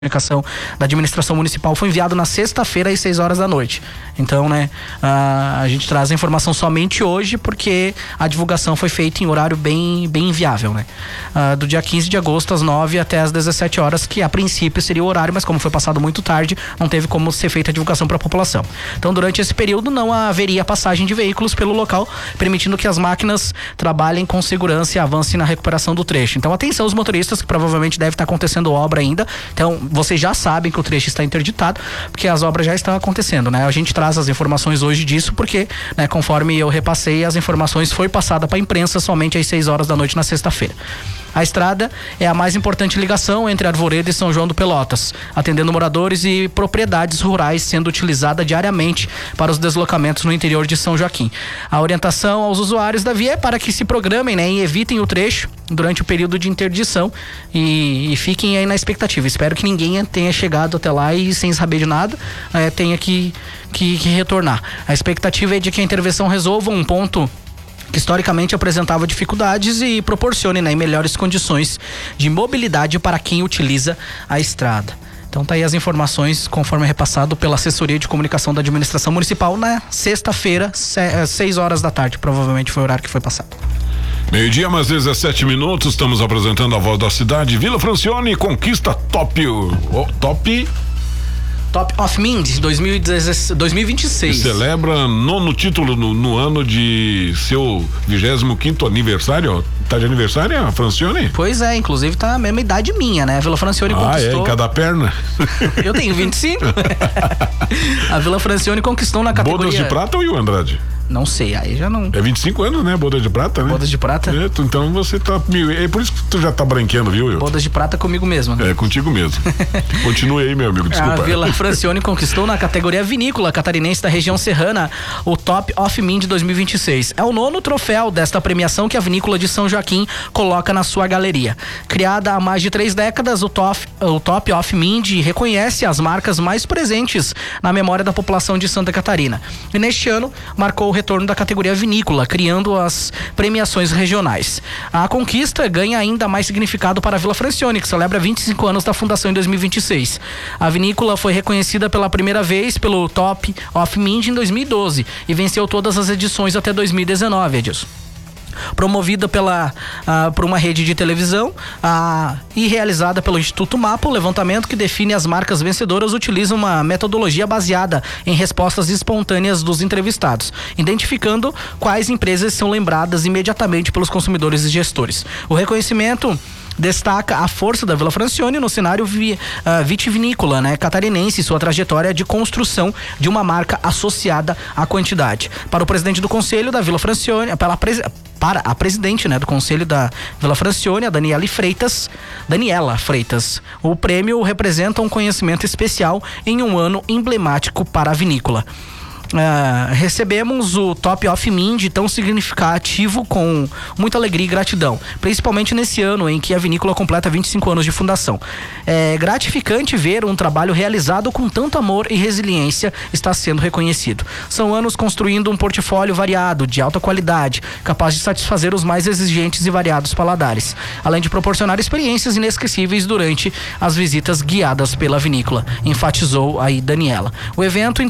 comunicação da administração municipal foi enviado na sexta-feira às 6 horas da noite. Então, a gente traz a informação somente hoje porque a divulgação foi feita em horário bem inviável, do dia 15 de agosto às 9 até às 17 horas, que a princípio seria o horário, mas como foi passado muito tarde, não teve como ser feita a divulgação para a população. Então, durante esse período não haveria passagem de veículos pelo local, permitindo que as máquinas trabalhem com segurança e avancem na recuperação do trecho. Então, atenção os motoristas, que provavelmente deve estar acontecendo obra ainda. Então, vocês já sabem que o trecho está interditado, porque as obras já estão acontecendo, A gente traz as informações hoje disso, porque, conforme eu repassei, as informações foi passada para a imprensa somente às 6 horas da noite na sexta-feira. A estrada é a mais importante ligação entre Arvoredo e São João do Pelotas, atendendo moradores e propriedades rurais, sendo utilizada diariamente para os deslocamentos no interior de São Joaquim. A orientação aos usuários da via é para que se programem, e evitem o trecho durante o período de interdição e fiquem aí na expectativa. Espero que ninguém tenha chegado até lá e sem saber de nada, tenha que retornar. A expectativa é de que a intervenção resolva um ponto que historicamente apresentava dificuldades e proporcione melhores condições de mobilidade para quem utiliza a estrada. Então tá aí as informações, conforme repassado pela assessoria de comunicação da administração municipal na sexta-feira, 6 horas da tarde, provavelmente foi o horário que foi passado. 12:00 mais 17 minutos, estamos apresentando a Voz da Cidade. Vila Francione conquista Top of Mind 2026. E celebra 9º título no ano de seu 25º aniversário. Tá de aniversário a Francione? Pois é, inclusive tá a mesma idade minha, A Vila Francione conquistou. Em cada perna? Eu tenho 25. A Vila Francione conquistou na categoria... Bodas de Prata ou o Andrade? Não sei, aí já não... É 25 anos, Boda de Prata, Bodas de Prata? Então você tá... É por isso que tu já tá branqueando, viu, Wilton? Bodas de Prata comigo mesmo. É, contigo mesmo. Continue aí, meu amigo, desculpa. A Vila Francione conquistou na categoria vinícola catarinense da região serrana o Top of Mind 2026. É o 9º troféu desta premiação que a vinícola de São Joaquim coloca na sua galeria. Criada há mais de 3 décadas, o Top of Mind reconhece as marcas mais presentes na memória da população de Santa Catarina. E neste ano, marcou o retorno da categoria vinícola, criando as premiações regionais. A conquista ganha ainda mais significado para a Vila Francione, que celebra 25 anos da fundação em 2026. A vinícola foi reconhecida pela primeira vez pelo Top of Mind em 2012 e venceu todas as edições até 2019, Edilson. Promovida por uma rede de televisão e realizada pelo Instituto Mapa, o levantamento que define as marcas vencedoras utiliza uma metodologia baseada em respostas espontâneas dos entrevistados, identificando quais empresas são lembradas imediatamente pelos consumidores e gestores. O reconhecimento destaca a força da Vila Francione no cenário vitivinícola, catarinense, e sua trajetória de construção de uma marca associada à quantidade. Para o presidente do Conselho da Vila Francione, para a presidente, do Conselho da Vila Francione, a Daniela Freitas, o prêmio representa um conhecimento especial em um ano emblemático para a vinícola. Recebemos o Top of Mind tão significativo com muita alegria e gratidão, principalmente nesse ano em que a vinícola completa 25 anos de fundação. É gratificante ver um trabalho realizado com tanto amor e resiliência está sendo reconhecido. São anos construindo um portfólio variado, de alta qualidade, capaz de satisfazer os mais exigentes e variados paladares, além de proporcionar experiências inesquecíveis durante as visitas guiadas pela vinícola, enfatizou aí Daniela. O evento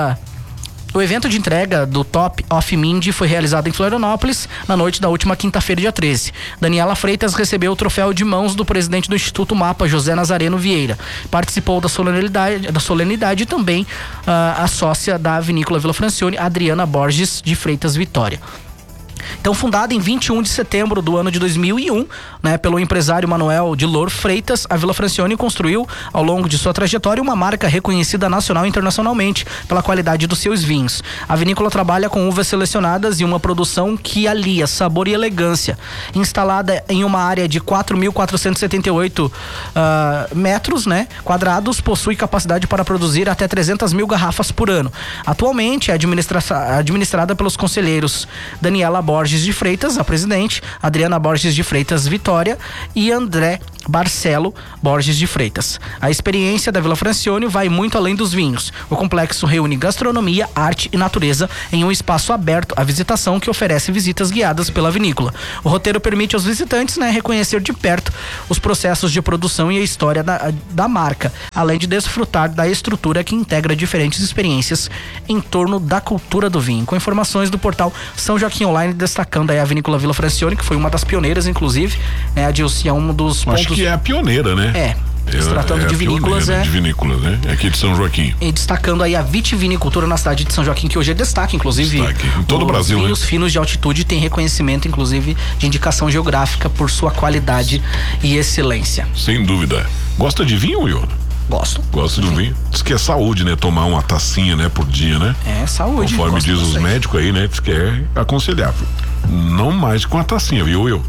de entrega do Top of Mind foi realizado em Florianópolis na noite da última quinta-feira, dia 13. Daniela Freitas recebeu o troféu de mãos do presidente do Instituto Mapa, José Nazareno Vieira. Participou da solenidade também a sócia da vinícola Vila Francione, Adriana Borges de Freitas Vitória. Então, fundada em 21 de setembro do ano de 2001, pelo empresário Manuel de Louro Freitas, a Vila Francione construiu, ao longo de sua trajetória, uma marca reconhecida nacional e internacionalmente pela qualidade dos seus vinhos. A vinícola trabalha com uvas selecionadas e uma produção que alia sabor e elegância. Instalada em uma área de 4.478 metros quadrados, possui capacidade para produzir até 300 mil garrafas por ano. Atualmente, é administrada pelos conselheiros Daniela Borges de Freitas, a presidente, Adriana Borges de Freitas Vitória e André Barcelo Borges de Freitas. A experiência da Vila Francione vai muito além dos vinhos. O complexo reúne gastronomia, arte e natureza em um espaço aberto à visitação que oferece visitas guiadas pela vinícola. O roteiro permite aos visitantes, reconhecer de perto os processos de produção e a história da marca, além de desfrutar da estrutura que integra diferentes experiências em torno da cultura do vinho. Com informações do portal São Joaquim Online, destacando aí a vinícola Vila Francione, que foi uma das pioneiras, inclusive, a Dilce é um dos pontos... Acho que é a pioneira, né? Se tratando de vinícolas, de vinícolas, né? Aqui de São Joaquim. E destacando aí a vitivinicultura na cidade de São Joaquim, que hoje é destaque, inclusive. Em todo o Brasil, né? Os finos de altitude têm reconhecimento, inclusive, de indicação geográfica por sua qualidade e excelência. Sem dúvida. Gosta de vinho, Will? Gosto. Gosto de vinho. Diz que é saúde, né? Tomar uma tacinha, né? Por dia, né? É saúde. Conforme diz os médicos aí, né? Diz que é aconselhável. Não mais com a tacinha, viu, Will?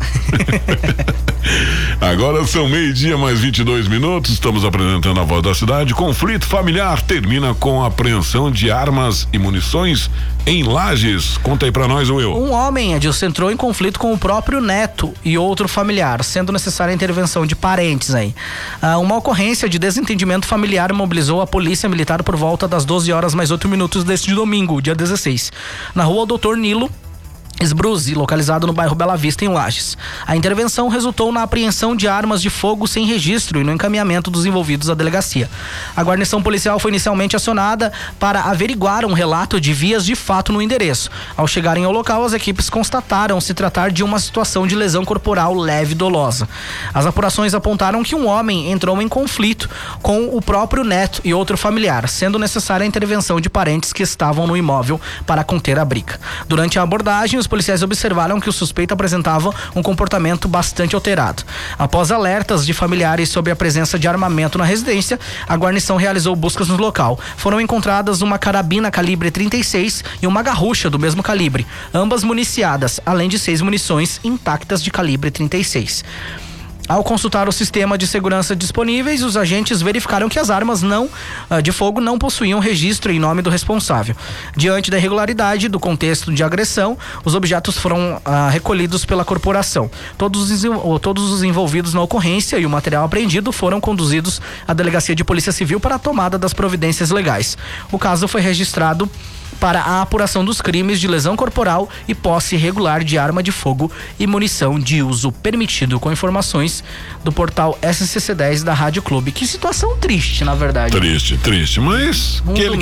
Agora são 12:00 mais 22 minutos. Estamos apresentando a Voz da Cidade. Conflito familiar termina com a apreensão de armas e munições em Lages. Conta aí pra nós, Will. Um homem, Edilson, entrou em conflito com o próprio neto e outro familiar, sendo necessária a intervenção de parentes aí. Uma ocorrência de desentendimento familiar mobilizou a polícia militar por volta das 12h mais 8 minutos deste domingo, dia 16, na rua Doutor Nilo Esbruzzi, localizado no bairro Bela Vista, em Lages. A intervenção resultou na apreensão de armas de fogo sem registro e no encaminhamento dos envolvidos à delegacia. A guarnição policial foi inicialmente acionada para averiguar um relato de vias de fato no endereço. Ao chegarem ao local, as equipes constataram se tratar de uma situação de lesão corporal leve e dolosa. As apurações apontaram que um homem entrou em conflito com o próprio neto e outro familiar, sendo necessária a intervenção de parentes que estavam no imóvel para conter a briga. Durante a abordagem, os policiais observaram que o suspeito apresentava um comportamento bastante alterado. Após alertas de familiares sobre a presença de armamento na residência, a guarnição realizou buscas no local. Foram encontradas uma carabina calibre 36 e uma garrucha do mesmo calibre, ambas municiadas, além de 6 munições intactas de calibre 36. Ao consultar o sistema de segurança disponíveis, os agentes verificaram que as armas de fogo não possuíam registro em nome do responsável. Diante da irregularidade do contexto de agressão, os objetos foram recolhidos pela corporação. Todos os envolvidos na ocorrência e o material apreendido foram conduzidos à Delegacia de Polícia Civil para a tomada das providências legais. O caso foi registrado para a apuração dos crimes de lesão corporal e posse irregular de arma de fogo e munição de uso permitido, com informações do portal SCC10 da Rádio Clube. Que situação triste, na verdade. Triste, mas aquele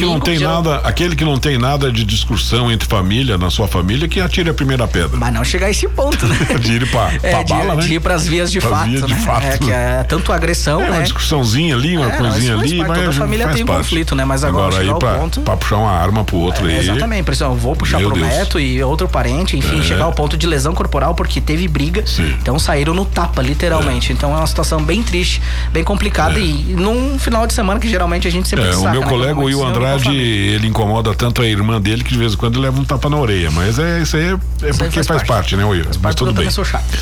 que não tem nada de discussão entre família, na sua família, que atire a primeira pedra. Mas não chegar a esse ponto, né? De ir pra bala, né? De ir pras vias de fato, né? Que é tanto agressão, né? Uma discussãozinha ali, uma coisinha ali, mas toda a família tem um conflito, né? Mas agora aí pra puxar uma arma pro outro aí. Exatamente, pessoal, vou puxar pro neto e outro parente, enfim, chegar ao ponto de lesão corporal porque teve briga. Sim. Então saíram no tapa, literalmente. Então é uma situação bem triste, bem complicada e num final de semana que geralmente a gente sempre saca. O meu colega, o Will Andrade, ele incomoda tanto a irmã dele que de vez em quando ele leva um tapa na orelha, mas isso aí é porque faz parte, né, Will? Mas tudo bem.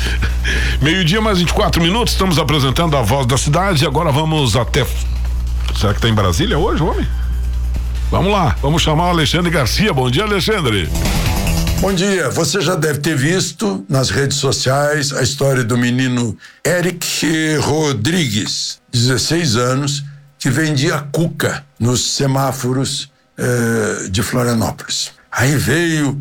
12:00 mais 24 minutos, estamos apresentando a Voz da Cidade. Agora vamos até... Será que tá em Brasília hoje, homem? Vamos lá, vamos chamar o Alexandre Garcia. Bom dia, Alexandre. Bom dia, você já deve ter visto nas redes sociais a história do menino Eric Rodrigues, 16 anos, que vendia cuca nos semáforos de Florianópolis. Aí veio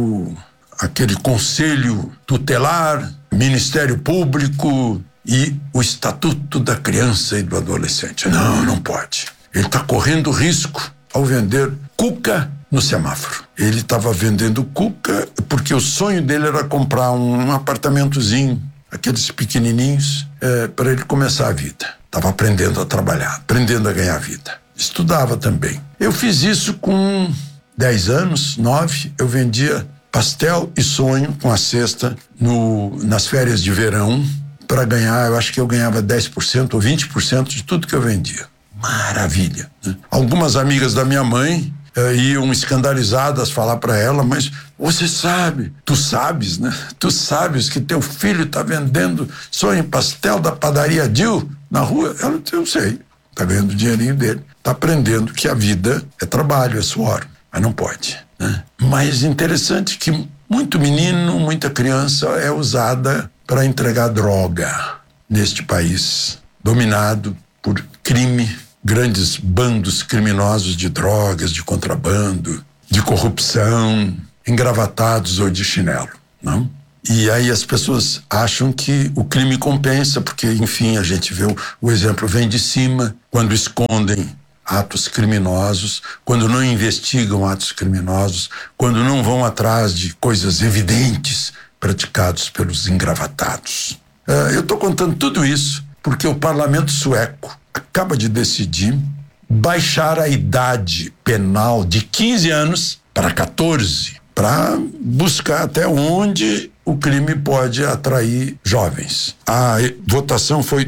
aquele conselho tutelar, Ministério Público e o Estatuto da Criança e do Adolescente. Não pode. Ele está correndo risco ao vender cuca no semáforo. Ele estava vendendo cuca porque o sonho dele era comprar um apartamentozinho, aqueles pequenininhos, para ele começar a vida. Estava aprendendo a trabalhar, aprendendo a ganhar vida. Estudava também. Eu fiz isso com 10 anos, 9, eu vendia pastel e sonho com a cesta nas férias de verão para ganhar, eu acho que eu ganhava 10% ou 20% de tudo que eu vendia. Maravilha, né? Algumas amigas da minha mãe iam escandalizadas falar para ela, mas você sabe, tu sabes, né? Tu sabes que teu filho tá vendendo sonho pastel da padaria Dil na rua? Eu sei, tá ganhando o dinheirinho dele, tá aprendendo que a vida é trabalho, é suor, mas não pode, né? Mas interessante que muito menino, muita criança é usada para entregar droga. neste país dominado por crime, grandes bandos criminosos de drogas, de contrabando, de corrupção, engravatados ou de chinelo, não? E aí as pessoas acham que o crime compensa, porque, enfim, a gente vê o exemplo vem de cima, quando escondem atos criminosos, quando não investigam atos criminosos, quando não vão atrás de coisas evidentes praticados pelos engravatados. Eu estou contando tudo isso porque o parlamento sueco acaba de decidir baixar a idade penal de 15 anos para 14, para buscar até onde o crime pode atrair jovens. A votação foi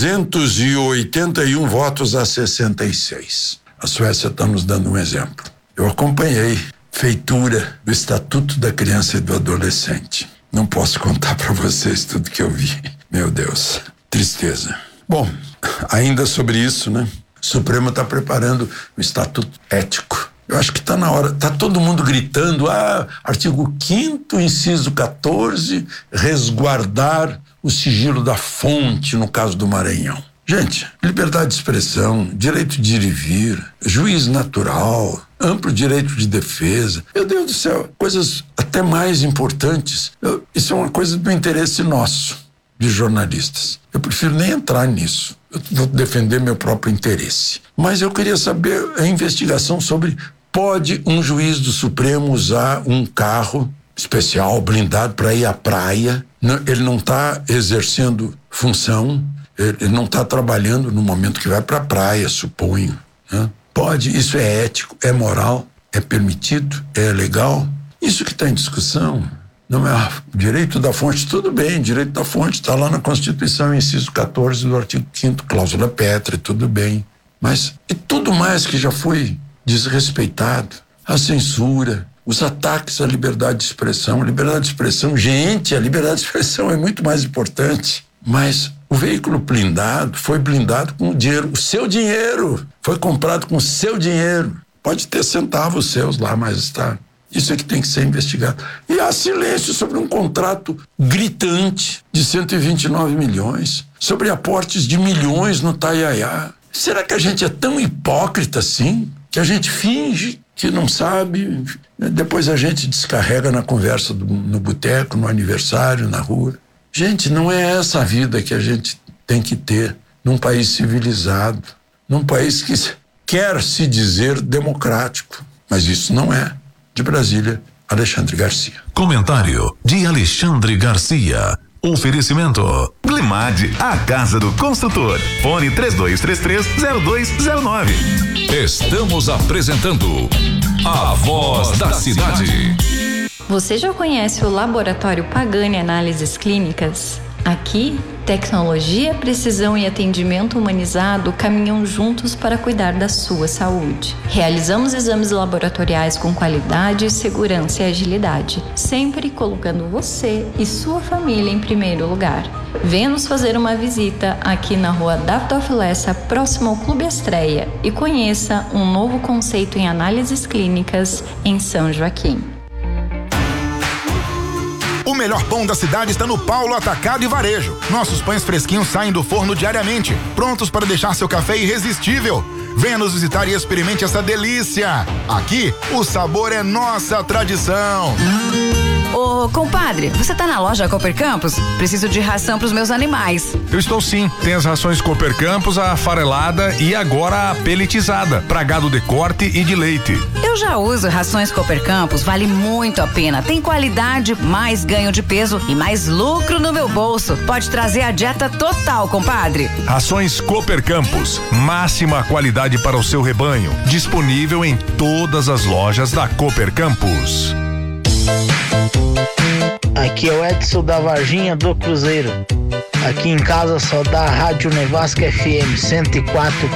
281 votos a 66. A Suécia está nos dando um exemplo. Eu acompanhei feitura do Estatuto da Criança e do Adolescente. Não posso contar para vocês tudo que eu vi. Meu Deus, tristeza. Bom, ainda sobre isso, né? O Supremo está preparando o Estatuto Ético. Eu acho que está na hora, está todo mundo gritando, artigo 5º, inciso 14, resguardar o sigilo da fonte no caso do Maranhão. Gente, liberdade de expressão, direito de ir e vir, juiz natural, amplo direito de defesa. Meu Deus do céu, coisas até mais importantes. Isso é uma coisa do interesse nosso, de jornalistas. Eu prefiro nem entrar nisso. Eu vou defender meu próprio interesse. Mas eu queria saber a investigação sobre: pode um juiz do Supremo usar um carro especial, blindado, para ir à praia? Ele não está exercendo função, ele não está trabalhando no momento que vai para a praia, suponho, né? Pode, isso é ético, é moral, é permitido, é legal? Isso que está em discussão. Não é direito da fonte, tudo bem, direito da fonte está lá na Constituição, inciso 14 do artigo 5º, cláusula pétrea, tudo bem. Mas e tudo mais que já foi desrespeitado? A censura, os ataques à liberdade de expressão. Liberdade de expressão, gente, a liberdade de expressão é muito mais importante. Mas o veículo blindado foi blindado com o dinheiro, o seu dinheiro, foi comprado com o seu dinheiro. Pode ter centavos seus lá, mas está... Isso é que tem que ser investigado. E há silêncio sobre um contrato gritante de 129 milhões, sobre aportes de milhões no Taiaiá. Será que a gente é tão hipócrita assim? Que a gente finge que não sabe, depois a gente descarrega na conversa no boteco, no aniversário, na rua. Gente, não é essa a vida que a gente tem que ter num país civilizado, num país que quer se dizer democrático, mas isso não é. De Brasília, Alexandre Garcia. Comentário de Alexandre Garcia. Oferecimento Glimad, a casa do construtor. Fone 3233-0209. Estamos apresentando A Voz da Cidade. Você já conhece o Laboratório Pagani Análises Clínicas? Aqui, tecnologia, precisão e atendimento humanizado caminham juntos para cuidar da sua saúde. Realizamos exames laboratoriais com qualidade, segurança e agilidade, sempre colocando você e sua família em primeiro lugar. Venha nos fazer uma visita aqui na rua Davidoff Lessa, próximo ao Clube Estreia, e conheça um novo conceito em análises clínicas em São Joaquim. O melhor pão da cidade está no Paulo Atacado e Varejo. Nossos pães fresquinhos saem do forno diariamente, prontos para deixar seu café irresistível. Venha nos visitar e experimente essa delícia. Aqui, o sabor é nossa tradição. Ô, compadre, você tá na loja Cooper Campos? Preciso de ração pros meus animais. Eu estou sim. Tem as rações Cooper Campos, a farelada e agora a pelletizada, pra gado de corte e de leite. Eu já uso rações Cooper Campos, vale muito a pena. Tem qualidade, mais ganho de peso e mais lucro no meu bolso. Pode trazer a dieta total, compadre. Rações Cooper Campos, máxima qualidade para o seu rebanho. Disponível em todas as lojas da Cooper Campos. Aqui é o Edson da Varginha do Cruzeiro. Aqui em casa só dá a Rádio Nevasca FM 104.1.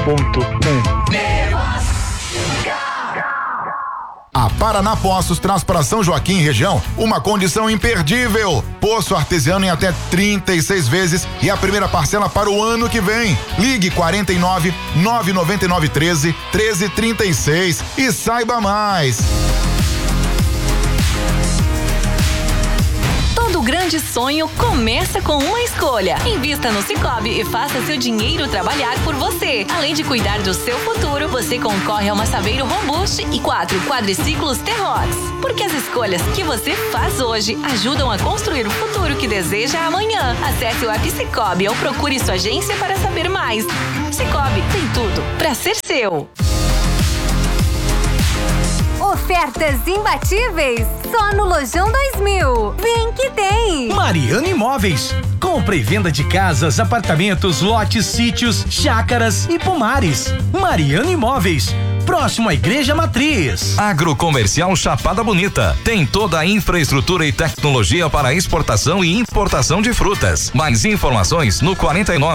A Paraná Poços traz para São Joaquim e região uma condição imperdível. Poço artesiano em até 36 vezes e a primeira parcela para o ano que vem. Ligue 49 999 13 1336 e saiba mais. Todo Seu grande sonho começa com uma escolha. Invista no Sicoob e faça seu dinheiro trabalhar por você. Além de cuidar do seu futuro, você concorre a uma Saveiro Robust e 4 quadriciclos T-Rods. Porque as escolhas que você faz hoje ajudam a construir o futuro que deseja amanhã. Acesse o app Sicoob ou procure sua agência para saber mais. Sicoob, tem tudo para ser seu. Ofertas imbatíveis só no Lojão 2000. Vem que tem! Mariana Imóveis. Compra e venda de casas, apartamentos, lotes, sítios, chácaras e pomares. Mariana Imóveis. Próximo à Igreja Matriz. Agrocomercial Chapada Bonita. Tem toda a infraestrutura e tecnologia para exportação e importação de frutas. Mais informações no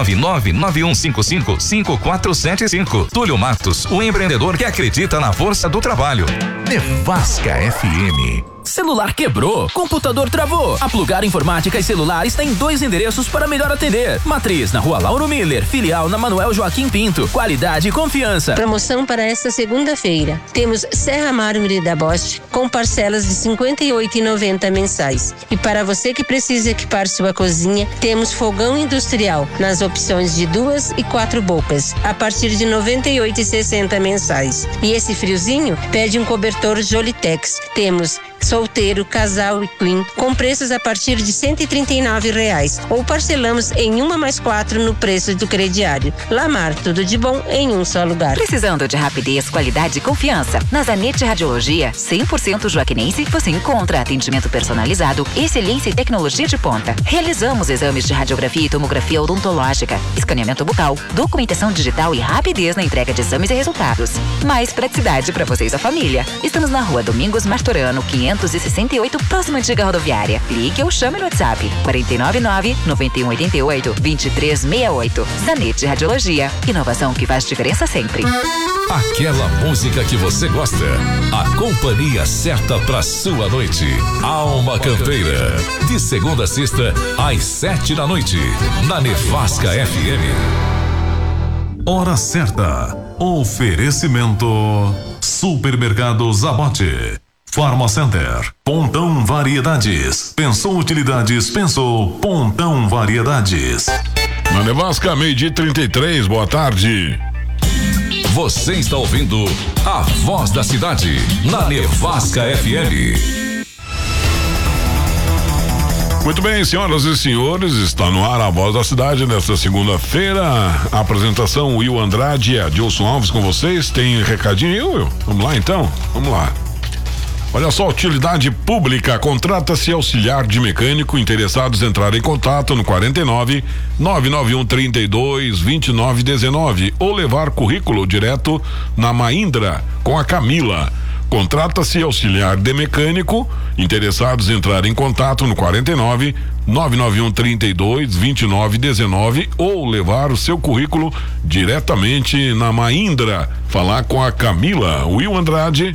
49991555475. Túlio Matos, o empreendedor que acredita na força do trabalho. Nevasca FM. Celular quebrou, computador travou. A Plugar Informática e Celulares tem 2 endereços para melhor atender. Matriz na Rua Lauro Miller, filial na Manuel Joaquim Pinto. Qualidade e confiança. Promoção para esta segunda-feira. Temos Serra Mármore da Bosch com parcelas de R$ 58,90 mensais. E para você que precisa equipar sua cozinha, temos fogão industrial nas opções de 2 e 4 bocas, a partir de R$ 98,60 mensais. E esse friozinho, pede um cobertor Jolitex. Temos solteiro, casal e clean, com preços a partir de R$ 139,00 ou parcelamos em 1+4 no preço do crediário. Lamar, tudo de bom em um só lugar. Precisando de rapidez, qualidade e confiança? Na Zanetti Radiologia, 100% joaquinense, você encontra atendimento personalizado, excelência e tecnologia de ponta. Realizamos exames de radiografia e tomografia odontológica, escaneamento bucal, documentação digital e rapidez na entrega de exames e resultados. Mais praticidade para você e sua família. Estamos na Rua Domingos Martorano, 568, próxima antiga rodoviária. Ligue ou chame no WhatsApp 499-9188-2368. Zanetti Radiologia. Inovação que faz diferença sempre. Aquela música que você gosta. A companhia certa pra sua noite. Alma Campeira. De segunda a sexta, às 7 da noite. Na Nevasca FM. Hora certa. Oferecimento. Supermercado Zabote. Pharma Center. Pontão Variedades. Pensou utilidades, pensou Pontão Variedades. Na Nevasca, 12:33, boa tarde. Você está ouvindo a Voz da Cidade, na Nevasca FM. Muito bem, senhoras e senhores, está no ar a Voz da Cidade nesta segunda-feira. A apresentação, Will Andrade e Adilson Alves com vocês. Tem recadinho aí, Will? Vamos lá então? Vamos lá. Olha só, utilidade pública, contrata-se auxiliar de mecânico, interessados entrarem em contato no 49-991-32-2919 ou levar currículo direto na Mahindra com a Camila. Contrata-se auxiliar de mecânico, interessados entrarem em contato no 49-991-32-2919 ou levar o seu currículo diretamente na Mahindra, falar com a Camila. Will Andrade.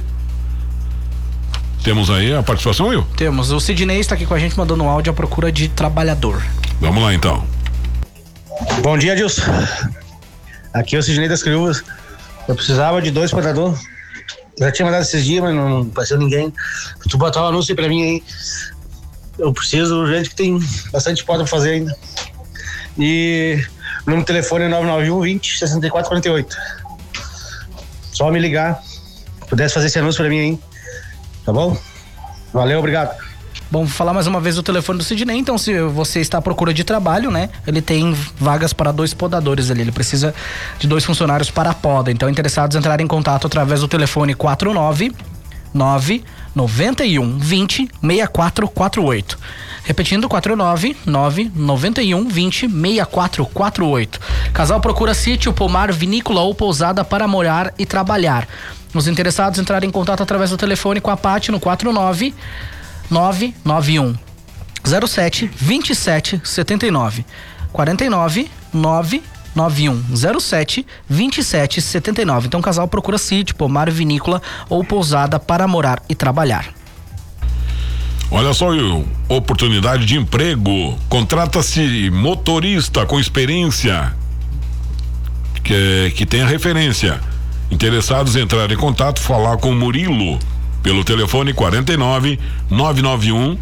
Temos aí a participação, Will? Temos. O Sidney está aqui com a gente mandando um áudio à procura de trabalhador. Vamos lá, então. Bom dia, Adilson. Aqui é o Sidney das Criúvas. Eu precisava de 2 podadores. Já tinha mandado esses dias, mas não apareceu ninguém. Tu botar um anúncio aí pra mim aí. Eu preciso, gente que tem bastante poda pra fazer ainda. E o número de telefone é 991-20-6448. Só me ligar. Se pudesse fazer esse anúncio pra mim aí. Tá bom? Valeu, obrigado. Bom, vou falar mais uma vez o telefone do Sidney. Então, se você está à procura de trabalho, né? Ele tem vagas para 2 podadores ali. Ele precisa de 2 funcionários para a poda. Então, interessados entrarem em contato através do telefone 499-9120-6448. Repetindo, 499-9120-6448. Casal procura sítio, pomar, vinícola ou pousada para morar e trabalhar. Os interessados entrarem em contato através do telefone com a Paty no 49991072779. 49991072779. Então o casal procura sítio, pomar, vinícola ou pousada para morar e trabalhar. Olha só, oportunidade de emprego. Contrata-se motorista com experiência que tenha referência. Interessados entrarem em contato, falar com o Murilo pelo telefone 49 991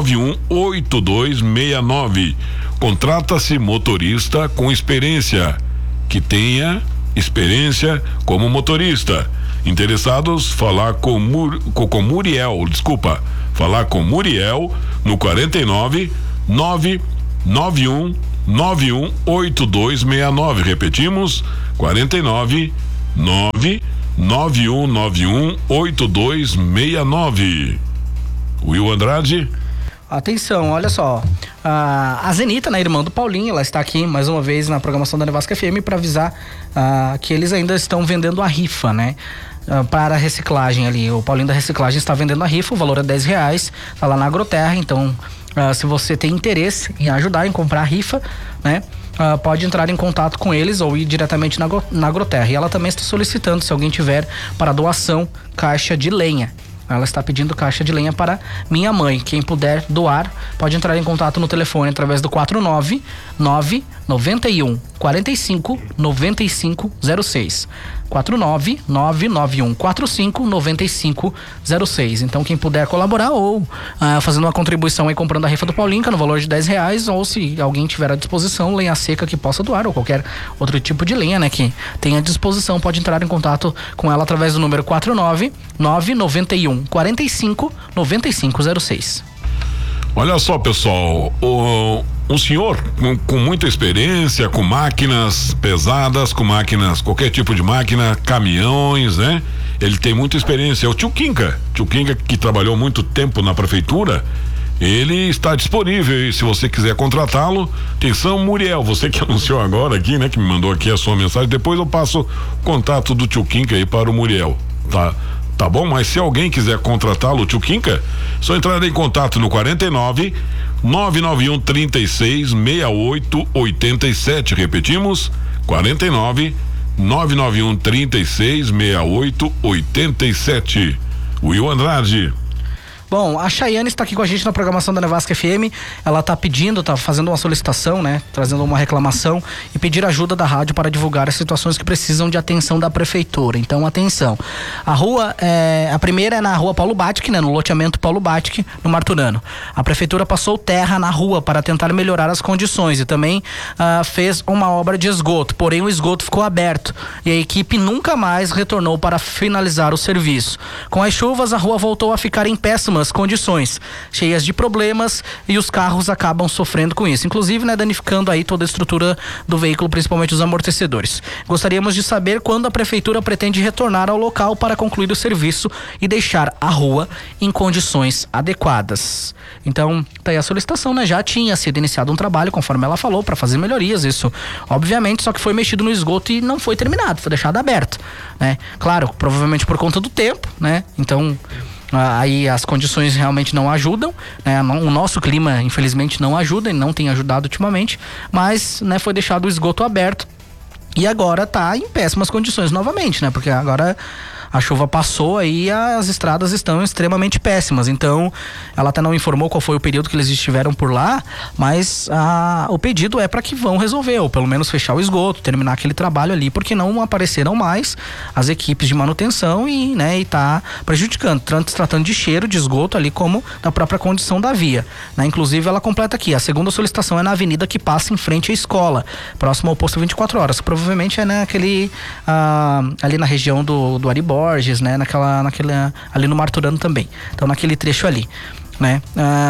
918269. Contrata-se motorista com experiência, que tenha experiência como motorista. Interessados, falar com Muriel no 49 991 918269. Repetimos, 49 991918269. Will Andrade. Atenção, olha só. A Zenita, né, irmã do Paulinho, ela está aqui mais uma vez na programação da Nevasca FM para avisar que eles ainda estão vendendo a rifa, né? Para a reciclagem ali. O Paulinho da Reciclagem está vendendo a rifa, o valor é R$10, tá lá na Agroterra. Então, se você tem interesse em ajudar, em comprar a rifa, né? Pode entrar em contato com eles ou ir diretamente na Agroterra. E ela também está solicitando, se alguém tiver para doação, caixa de lenha. Ela está pedindo caixa de lenha para minha mãe. Quem puder doar, pode entrar em contato no telefone através do 49 991 45 9506. 49 991 45 9506. Então, quem puder colaborar ou fazendo uma contribuição e comprando a rifa do Paulinho, no valor de R$10, ou se alguém tiver à disposição, lenha seca que possa doar, ou qualquer outro tipo de lenha, né, que tenha à disposição, pode entrar em contato com ela através do número 49 991 45 9506. Olha só, pessoal, um senhor com muita experiência, com máquinas pesadas, com máquinas, qualquer tipo de máquina, caminhões, né? Ele tem muita experiência, é o tio Quinca, que trabalhou muito tempo na prefeitura. Ele está disponível e se você quiser contratá-lo, atenção, Muriel, você que anunciou agora aqui, né? Que me mandou aqui a sua mensagem, depois eu passo o contato do tio Quinca aí para o Muriel, tá bom? Mas se alguém quiser contratá-lo, o tio Quinca, só entrar em contato no 49 991 36 68 87. Repetimos, 49 991 36 68 87. Will Andrade. Bom, a Chayane está aqui com a gente na programação da Nevasca FM. Ela está pedindo, está fazendo uma solicitação, né? Trazendo uma reclamação e pedir ajuda da rádio para divulgar as situações que precisam de atenção da prefeitura. Então, atenção. A primeira é na rua Paulo Batic, né? No loteamento Paulo Batic, no Marturano. A prefeitura passou terra na rua para tentar melhorar as condições e também fez uma obra de esgoto. Porém, o esgoto ficou aberto e a equipe nunca mais retornou para finalizar o serviço. Com as chuvas, a rua voltou a ficar em péssimas condições, cheias de problemas, e os carros acabam sofrendo com isso, inclusive, né, danificando aí toda a estrutura do veículo, principalmente os amortecedores. Gostaríamos de saber quando a prefeitura pretende retornar ao local para concluir o serviço e deixar a rua em condições adequadas. Então, tá aí a solicitação, né? Já tinha sido iniciado um trabalho, conforme ela falou, para fazer melhorias, isso, obviamente, só que foi mexido no esgoto e não foi terminado, foi deixado aberto, né? Claro, provavelmente por conta do tempo, né? Então, aí as condições realmente não ajudam, né? O nosso clima, infelizmente, não ajuda e não tem ajudado ultimamente, mas, né, foi deixado o esgoto aberto e agora tá em péssimas condições novamente, né? Porque agora a chuva passou aí e as estradas estão extremamente péssimas. Então, ela até não informou qual foi o período que eles estiveram por lá, mas o pedido é para que vão resolver, ou pelo menos fechar o esgoto, terminar aquele trabalho ali, porque não apareceram mais as equipes de manutenção e, né, e tá prejudicando, tanto tratando de cheiro de esgoto ali como da própria condição da via, né? Inclusive, ela completa aqui, a segunda solicitação é na avenida que passa em frente à escola, próximo ao posto 24 horas, que provavelmente é naquele ali na região do Ari Borges, né? Ali no Marturano também. Então, naquele trecho ali, né?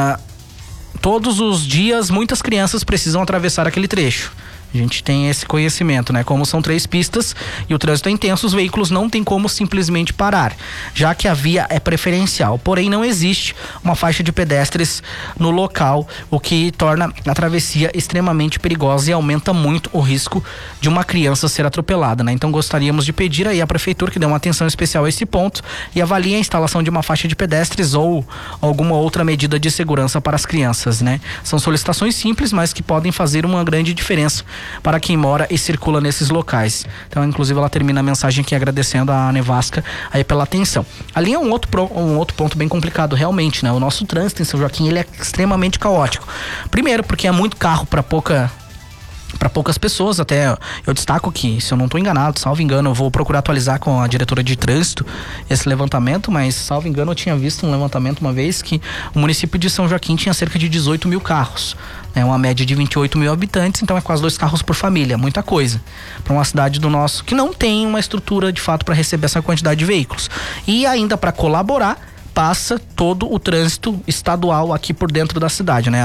Todos os dias, muitas crianças precisam atravessar aquele trecho. A gente tem esse conhecimento, né? Como são 3 pistas e o trânsito é intenso, os veículos não tem como simplesmente parar, já que a via é preferencial. Porém, não existe uma faixa de pedestres no local, o que torna a travessia extremamente perigosa e aumenta muito o risco de uma criança ser atropelada, né? Então, gostaríamos de pedir aí à prefeitura que dê uma atenção especial a esse ponto e avalie a instalação de uma faixa de pedestres ou alguma outra medida de segurança para as crianças, né? São solicitações simples, mas que podem fazer uma grande diferença para quem mora e circula nesses locais. Então, inclusive, ela termina a mensagem aqui agradecendo a Nevasca aí pela atenção. Ali é um outro ponto bem complicado, realmente, né? O nosso trânsito em São Joaquim, ele é extremamente caótico. Primeiro, porque é muito carro para pouca para poucas pessoas. Até eu destaco que, se eu não estou enganado, salvo engano, eu vou procurar atualizar com a diretora de trânsito esse levantamento, mas salvo engano eu tinha visto um levantamento uma vez que o município de São Joaquim tinha cerca de 18 mil carros, né? Uma média de 28 mil habitantes, então é quase 2 carros por família, muita coisa para uma cidade do nosso que não tem uma estrutura de fato para receber essa quantidade de veículos. E ainda para colaborar, passa todo o trânsito estadual aqui por dentro da cidade, né?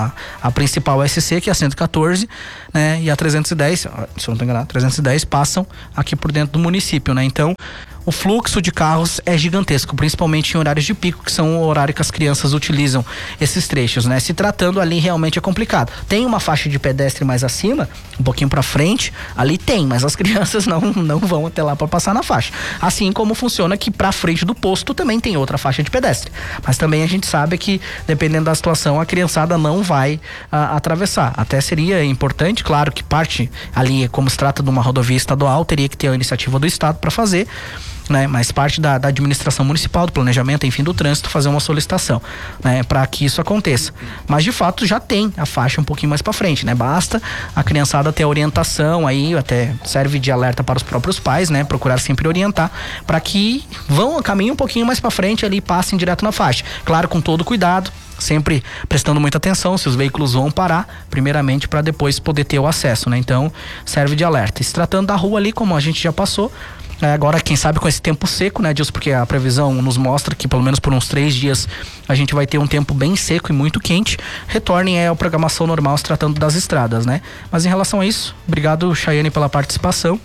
A principal SC, que é a 114, né? E a 310, se eu não estou enganado, 310 passam aqui por dentro do município, né? Então, o fluxo de carros é gigantesco, principalmente em horários de pico, que são o horário que as crianças utilizam esses trechos, né? Se tratando ali, realmente é complicado. Tem uma faixa de pedestre mais acima, um pouquinho pra frente, ali tem, mas as crianças não vão até lá para passar na faixa. Assim como funciona que pra frente do posto também tem outra faixa de pedestre. Mas também a gente sabe que, dependendo da situação, a criançada não vai atravessar. Até seria importante, claro que parte ali, como se trata de uma rodovia estadual, teria que ter a iniciativa do Estado para fazer, né? Mas parte da administração municipal, do planejamento, enfim, do trânsito, fazer uma solicitação, né? Para que isso aconteça. Mas de fato já tem a faixa um pouquinho mais para frente, né? Basta a criançada ter orientação aí, até serve de alerta para os próprios pais, né? Procurar sempre orientar para que caminhem um pouquinho mais para frente ali e passem direto na faixa. Claro, com todo cuidado, sempre prestando muita atenção se os veículos vão parar, primeiramente, para depois poder ter o acesso, né? Então serve de alerta. E se tratando da rua ali, como a gente já passou, agora, quem sabe com esse tempo seco, né, Dilson? Porque a previsão nos mostra que pelo menos por uns 3 dias a gente vai ter um tempo bem seco e muito quente. Retornem à programação normal se tratando das estradas, né? Mas em relação a isso, obrigado, Chayane, pela participação.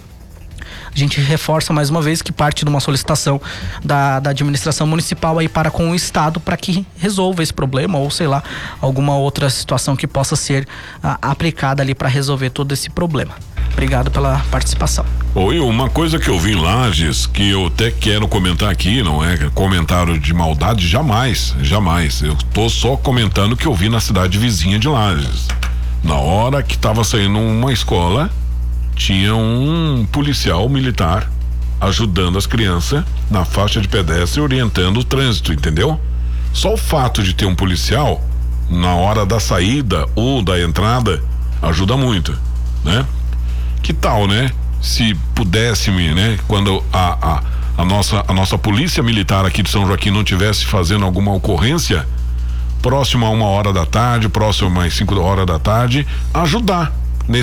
A gente reforça mais uma vez que parte de uma solicitação da administração municipal aí para com o Estado para que resolva esse problema, ou sei lá, alguma outra situação que possa ser aplicada ali para resolver todo esse problema. Obrigado pela participação. Oi, uma coisa que eu vi em Lages, que eu até quero comentar aqui, não é comentário de maldade, jamais. Eu tô só comentando o que eu vi na cidade vizinha de Lages. Na hora que tava saindo uma escola, tinha um policial militar ajudando as crianças na faixa de pedestre, orientando o trânsito, entendeu? Só o fato de ter um policial na hora da saída ou da entrada ajuda muito, né? Que tal, né? Se pudéssemos, né? Quando a nossa polícia militar aqui de São Joaquim não tivesse fazendo alguma ocorrência próximo a 1h da tarde, próximo a 5h da tarde, ajudar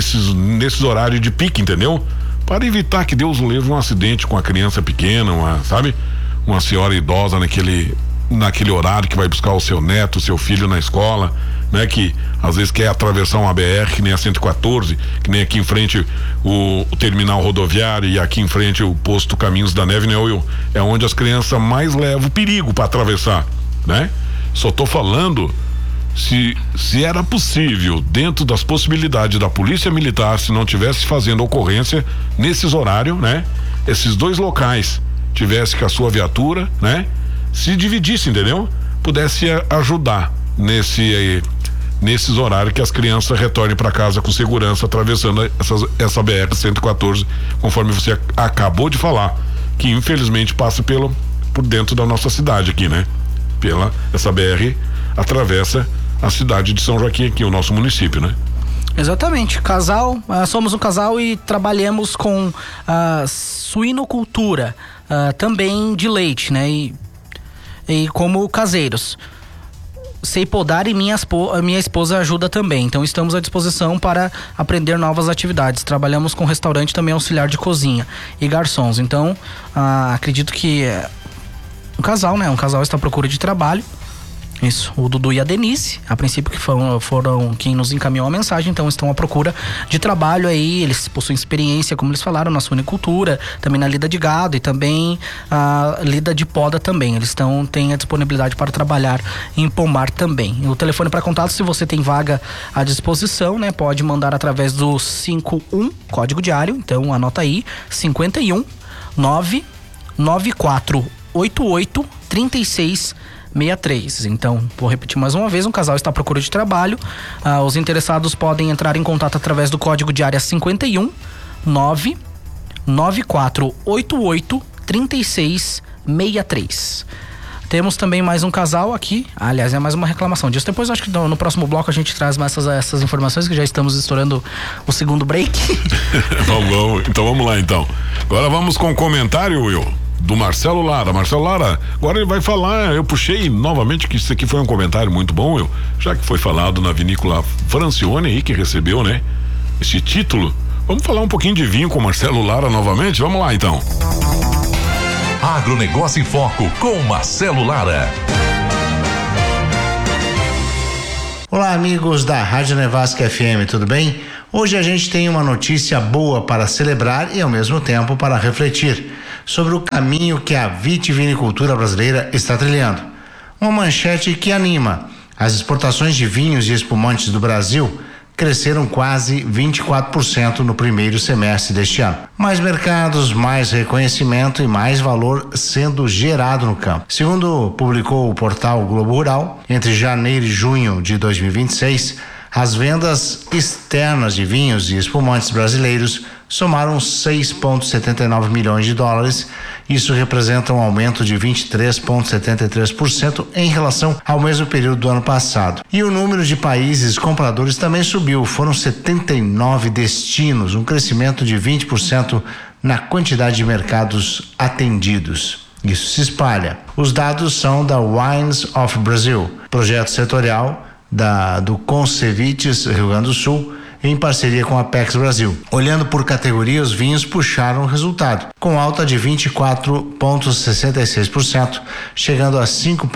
nesses horários de pique, entendeu? Para evitar que Deus leve um acidente com a criança pequena, uma senhora idosa naquele horário que vai buscar o seu neto, o seu filho na escola, né? Que às vezes quer atravessar uma BR, que nem a 114, que nem aqui em frente o terminal rodoviário e aqui em frente o posto Caminhos da Neve, né? É onde as crianças mais levam perigo para atravessar, né? Só tô falando se era possível, dentro das possibilidades da polícia militar, se não tivesse fazendo ocorrência nesses horários, né? Esses 2 locais tivesse com a sua viatura, né? Se dividisse, entendeu? Pudesse ajudar nesses horários que as crianças retornem para casa com segurança, atravessando essa BR-114, conforme você acabou de falar, que infelizmente passa por dentro da nossa cidade aqui, né? Essa BR atravessa a cidade de São Joaquim aqui, o nosso município, né? Exatamente, somos um casal e trabalhamos com suinocultura, também de leite, né? E como caseiros. Sei podar e minha esposa ajuda também, então estamos à disposição para aprender novas atividades. Trabalhamos com restaurante, também auxiliar de cozinha e garçons, então acredito que um casal, né? Um casal está à procura de trabalho. Isso, o Dudu e a Denise, a princípio, que foram quem nos encaminhou a mensagem, então estão à procura de trabalho aí. Eles possuem experiência, como eles falaram, na suinicultura, também na lida de gado e também a lida de poda também. Eles têm a disponibilidade para trabalhar em pomar também. O telefone para contato, se você tem vaga à disposição, né? Pode mandar através do 51, código diário, então anota aí, 51 99488 3663. Então, vou repetir mais uma vez, um casal está à procura de trabalho. Os interessados podem entrar em contato através do código de área 51 99488 3663. Temos também mais um casal aqui, aliás, é mais uma reclamação disso. Depois acho que no próximo bloco a gente traz mais essas informações, que já estamos estourando o segundo break. Então vamos lá então. Agora vamos com o comentário, Will, do Marcelo Lara. Marcelo Lara, agora ele vai falar, eu puxei novamente que isso aqui foi um comentário muito bom, Will, já que foi falado na vinícola Francione aí, que recebeu, né, esse título. Vamos falar um pouquinho de vinho com o Marcelo Lara novamente? Vamos lá então. Agronegócio em Foco com Marcelo Lara. Olá, amigos da Rádio Nevasca FM, tudo bem? Hoje a gente tem uma notícia boa para celebrar e ao mesmo tempo para refletir sobre o caminho que a vitivinicultura brasileira está trilhando. Uma manchete que anima. As exportações de vinhos e espumantes do Brasil cresceram quase 24% no primeiro semestre deste ano. Mais mercados, mais reconhecimento e mais valor sendo gerado no campo. Segundo publicou o portal Globo Rural, entre janeiro e junho de 2026, as vendas externas de vinhos e espumantes brasileiros somaram 6,79 milhões de dólares. Isso representa um aumento de 23,73% em relação ao mesmo período do ano passado. E o número de países compradores também subiu. Foram 79 destinos, um crescimento de 20% na quantidade de mercados atendidos. Isso se espalha. Os dados são da Wines of Brazil, projeto setorial do Concevites Rio Grande do Sul, em parceria com a Apex Brasil. Olhando por categoria, os vinhos puxaram o resultado, com alta de 24,66%, chegando a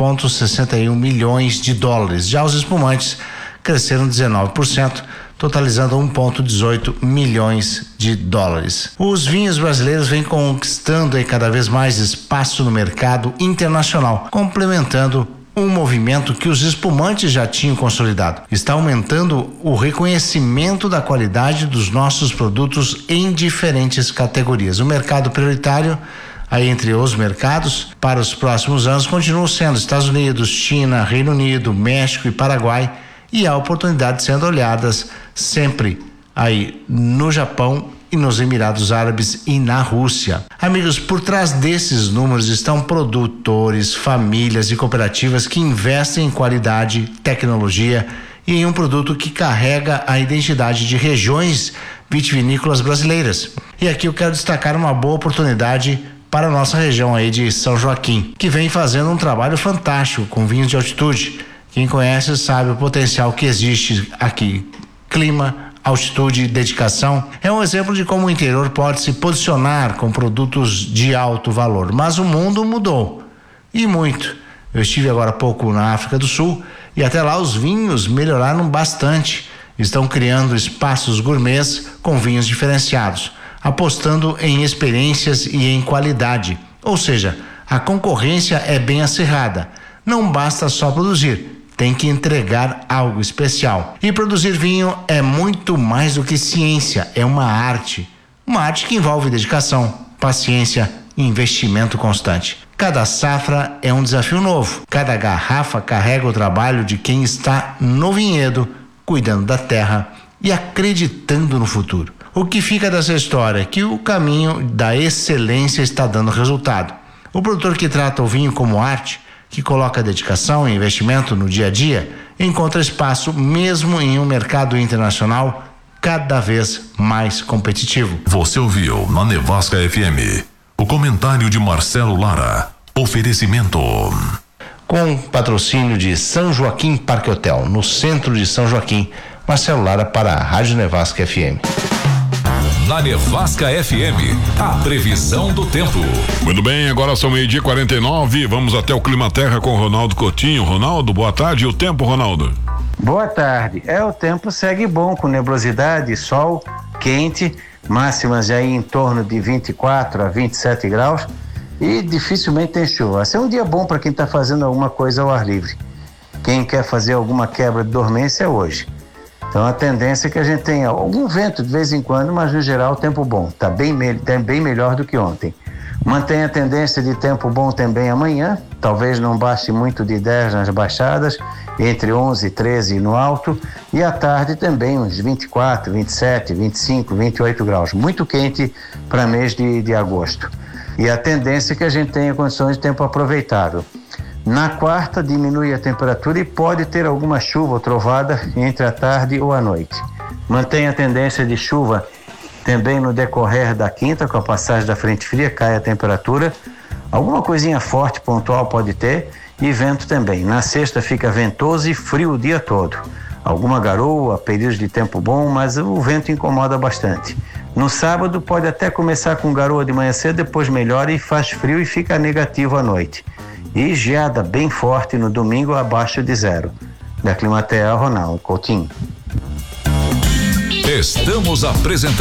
5,61 milhões de dólares. Já os espumantes cresceram 19%, totalizando 1,18 milhões de dólares. Os vinhos brasileiros vêm conquistando cada vez mais espaço no mercado internacional, complementando um movimento que os espumantes já tinham consolidado. Está aumentando o reconhecimento da qualidade dos nossos produtos em diferentes categorias. O mercado prioritário, aí entre os mercados, para os próximos anos continuam sendo Estados Unidos, China, Reino Unido, México e Paraguai, e há oportunidades sendo olhadas sempre aí no Japão e nos Emirados Árabes e na Rússia. Amigos, por trás desses números estão produtores, famílias e cooperativas que investem em qualidade, tecnologia e em um produto que carrega a identidade de regiões vitivinícolas brasileiras. E aqui eu quero destacar uma boa oportunidade para a nossa região aí de São Joaquim, que vem fazendo um trabalho fantástico com vinhos de altitude. Quem conhece sabe o potencial que existe aqui. Clima, altitude, dedicação. É um exemplo de como o interior pode se posicionar com produtos de alto valor. Mas o mundo mudou. E muito. Eu estive agora há pouco na África do Sul e até lá os vinhos melhoraram bastante. Estão criando espaços gourmets com vinhos diferenciados, apostando em experiências e em qualidade. Ou seja, a concorrência é bem acirrada. Não basta só produzir. Tem que entregar algo especial. E produzir vinho é muito mais do que ciência, é uma arte. Uma arte que envolve dedicação, paciência e investimento constante. Cada safra é um desafio novo. Cada garrafa carrega o trabalho de quem está no vinhedo, cuidando da terra e acreditando no futuro. O que fica dessa história é que o caminho da excelência está dando resultado. O produtor que trata o vinho como arte, que coloca dedicação e investimento no dia a dia, encontra espaço mesmo em um mercado internacional cada vez mais competitivo. Você ouviu na Nevasca FM o comentário de Marcelo Lara. Oferecimento. Com patrocínio de São Joaquim Parque Hotel, no centro de São Joaquim, Marcelo Lara para a Rádio Nevasca FM. Na Nevasca FM, a previsão do tempo. Muito bem, agora são 12:49, vamos até o Clima Terra com o Ronaldo Coutinho. Ronaldo, boa tarde. E o tempo, Ronaldo? Boa tarde. O tempo segue bom, com nebulosidade, sol, quente, máximas aí em torno de 24 a 27 graus e dificilmente tem chuva. Vai ser um dia bom para quem está fazendo alguma coisa ao ar livre. Quem quer fazer alguma quebra de dormência é hoje. Então a tendência é que a gente tenha algum vento de vez em quando, mas no geral tempo bom, tá bem melhor do que ontem. Mantém a tendência de tempo bom também amanhã, talvez não baixe muito de 10 nas baixadas, entre 11 e 13 no alto, e à tarde também uns 24, 27, 25, 28 graus, muito quente para mês de agosto. E a tendência é que a gente tenha condições de tempo aproveitável. Na quarta, diminui a temperatura e pode ter alguma chuva ou trovada entre a tarde ou a noite. Mantém a tendência de chuva também no decorrer da quinta, com a passagem da frente fria, cai a temperatura. Alguma coisinha forte, pontual pode ter, e vento também. Na sexta fica ventoso e frio o dia todo. Alguma garoa, períodos de tempo bom, mas o vento incomoda bastante. No sábado pode até começar com garoa de manhã cedo, depois melhora e faz frio e fica negativo à noite. E geada bem forte no domingo, abaixo de 0. Da Climatea, Ronaldo Coutinho. Estamos apresentando